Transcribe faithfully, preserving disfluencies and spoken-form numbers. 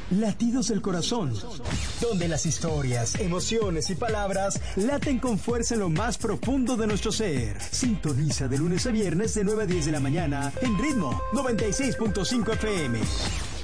Latidos del Corazón, donde las historias, emociones y palabras laten con fuerza en lo más profundo de nuestro ser. Sintoniza de lunes a viernes de nueve a diez de la mañana en Ritmo noventa y seis punto cinco F M.